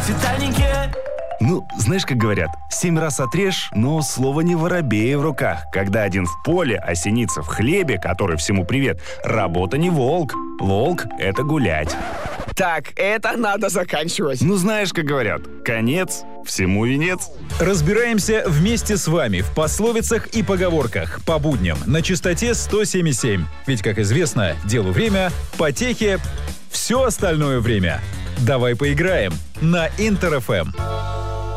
Специальненькие. Ну, знаешь, как говорят, 7 раз отрежь, но слово не воробей в руках. Когда один в поле, а синица в хлебе, который всему привет, работа не волк. Волк — это гулять. Так, это надо заканчивать. Ну, знаешь, как говорят, конец всему венец. Разбираемся вместе с вами в пословицах и поговорках по будням на частоте 107,7. Ведь, как известно, делу время, потехе — все остальное время. Давай поиграем на Интер ФМ.